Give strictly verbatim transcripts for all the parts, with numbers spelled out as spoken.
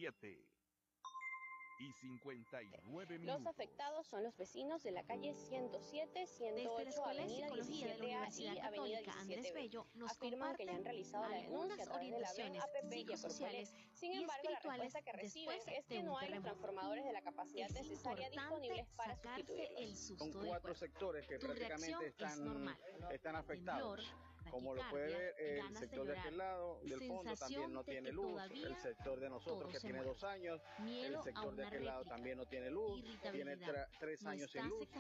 siete y cincuenta y nueve minutos. Los afectados son los vecinos de la calle ciento siete, ciento ocho, Avenida diecisiete A y Avenida diecisiete B. Afirman que ya han realizado la denuncia a través de la B E N, A P P y Corpolet. Sin embargo, la respuesta que reciben es que no hay los transformadores de la capacidad necesaria disponibles para sustituirlos. Son cuatro sectores que prácticamente están, están afectados. Como lo puede ver, el sector de aquel lado, del fondo, también no tiene luz. El sector de nosotros, que tiene dos años. El sector de aquel lado también no tiene luz. Tiene tres años sin luz.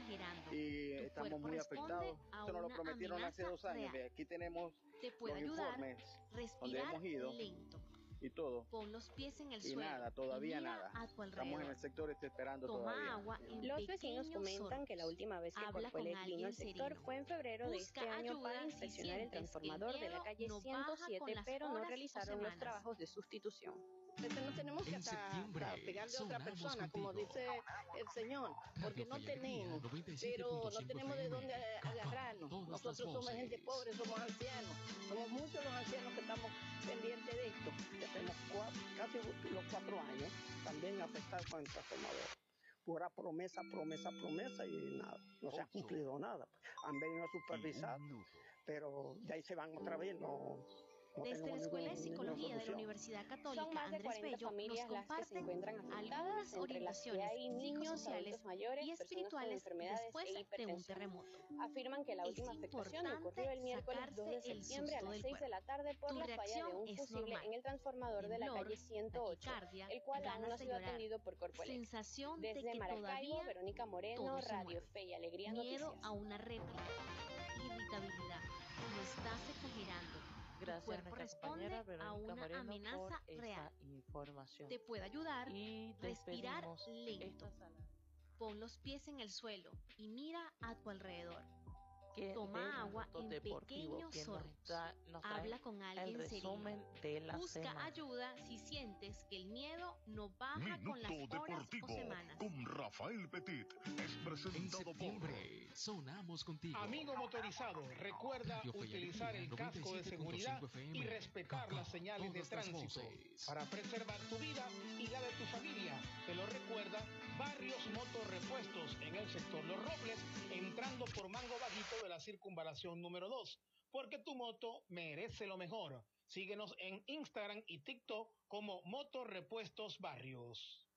Y estamos muy afectados. Esto nos lo prometieron hace dos años. Aquí tenemos los informes donde hemos ido. Y todo. Pon los pies en el y suelo. nada, todavía nada. Estamos en el sector este esperando Toma todavía. Agua Los vecinos comentan que la última vez que Corpolet vino al sector fue en febrero de este año para inspeccionar el transformador de la calle ciento siete, pero no realizaron los trabajos de sustitución. Entonces no tenemos que hasta, hasta pegarle a otra persona, como dice el señor, porque no tenemos, pero no tenemos de dónde agarrarnos. Nosotros somos gente pobre, somos ancianos, somos muchos los ancianos que estamos pendientes de esto. Ya tenemos cuatro, casi los cuatro años también afectados con el transformador. Pura promesa, promesa, promesa y nada, no se ha cumplido nada. Han venido a supervisar, pero de ahí se van otra vez, no... Desde la Escuela de Psicología de la Universidad Católica Andrés Bello nos comparten algunas orientaciones psicosociales y espirituales después de un terremoto. Afirman que la última afectación ocurrió el miércoles dos de septiembre a las seis de la tarde por la falla de un fusible en el transformador de la calle ciento ocho, el cual aún no ha sido atendido por Corpolet. Desde Maracaibo, Verónica Moreno, Radio Fe y Alegría Noticias. Miedo a una réplica, irritabilidad, no estás exagerando. Gracias, tu cuerpo responde a una Moreno amenaza real. Información. Te puede ayudar y respirar lento. Pon los pies en el suelo y mira a tu alrededor. Toma agua en pequeños sorbos. Habla con alguien serio. Busca semana. ayuda si sientes que el miedo no baja Minuto con las horas Deportivo o semanas. Con Rafael Petit es presentado por Sonamos contigo. Amigo motorizado, recuerda Radio utilizar el casco de seguridad y respetar las señales de tránsito para preservar tu vida y la de tu familia. Te lo recuerda Barrios Motorrepuestos en el sector Los Robles, entrando por Mango Bajito de la circunvalación número dos, porque tu moto merece lo mejor. Síguenos en Instagram y TikTok como Motorrepuestos Barrios.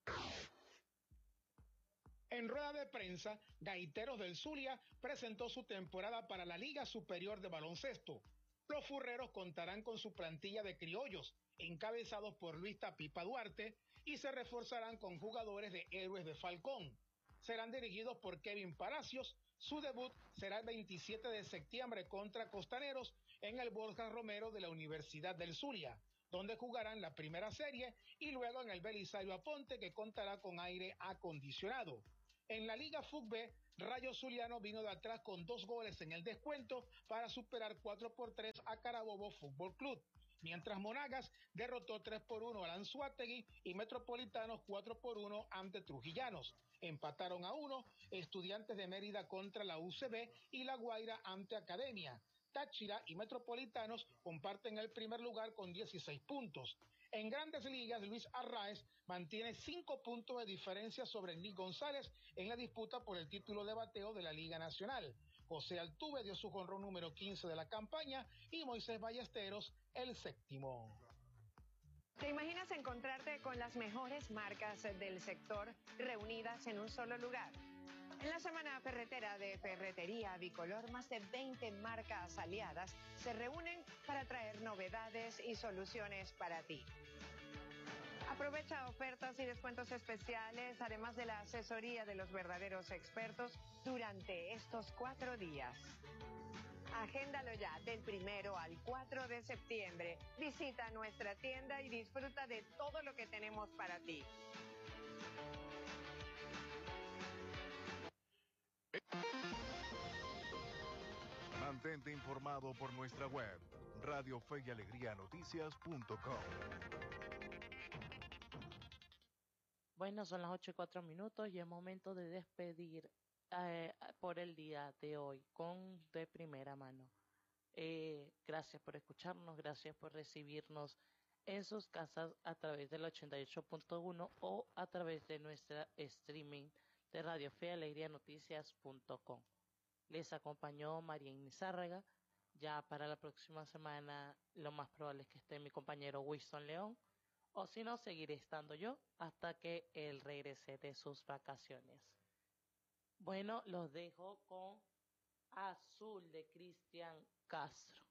En rueda de prensa, Gaiteros del Zulia presentó su temporada para la Liga Superior de Baloncesto. Los furreros contarán con su plantilla de criollos, encabezados por Luis Tapipa Duarte, y se reforzarán con jugadores de Héroes de Falcón. Serán dirigidos por Kevin Palacios. Su debut será el veintisiete de septiembre contra Costaneros en el Borja Romero de la Universidad del Zulia, donde jugarán la primera serie, y luego en el Belisario Aponte, que contará con aire acondicionado. En la Liga F U C B, Rayo Zuliano vino de atrás con dos goles en el descuento para superar cuatro por tres a Carabobo Fútbol Club, mientras Monagas derrotó tres por uno al Anzoátegui y Metropolitanos cuatro por uno ante Trujillanos. Empataron a uno Estudiantes de Mérida contra la U C B y La Guaira ante Academia. Táchira y Metropolitanos comparten el primer lugar con dieciséis puntos. En Grandes Ligas, Luis Arraez mantiene cinco puntos de diferencia sobre Nick González en la disputa por el título de bateo de la Liga Nacional. José Altuve dio su jonrón número quince de la campaña y Moisés Ballesteros el séptimo. ¿Te imaginas encontrarte con las mejores marcas del sector reunidas en un solo lugar? En la Semana Ferretera de Ferretería Bicolor, más de veinte marcas aliadas se reúnen para traer novedades y soluciones para ti. Aprovecha ofertas y descuentos especiales, además de la asesoría de los verdaderos expertos durante estos cuatro días. Agéndalo ya del primero al cuatro de septiembre. Visita nuestra tienda y disfruta de todo lo que tenemos para ti. Mantente informado por nuestra web, radio fe y alegría noticias punto com. Bueno, son las ocho y cuatro minutos y es momento de despedir eh, por el día de hoy con de primera mano. Eh, gracias por escucharnos, gracias por recibirnos en sus casas a través del ochenta y ocho punto uno o a través de nuestra streaming de Radio Fe y Alegría Noticias punto com. Les acompañó María Inés Zárraga. Ya para la próxima semana lo más probable es que esté mi compañero Wilson León, o si no, seguiré estando yo hasta que él regrese de sus vacaciones. Bueno, los dejo con Azul de Cristian Castro.